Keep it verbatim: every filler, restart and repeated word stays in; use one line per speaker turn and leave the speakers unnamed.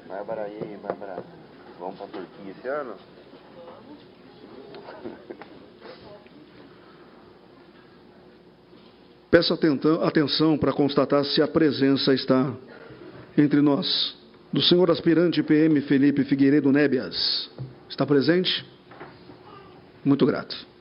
Bárbara, e aí, Bárbara? Vamos pra Turquia esse ano?
Peço atenção para constatar se a presença está entre nós. Do senhor aspirante P M Felipe Figueiredo Nébias. Está presente? Muito grato.